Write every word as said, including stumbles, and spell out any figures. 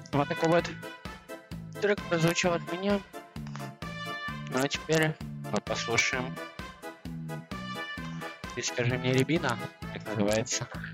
Вот такой вот трек прозвучал от меня. Ну а теперь мы послушаем. Ты скажи мне, Рябина, как называется.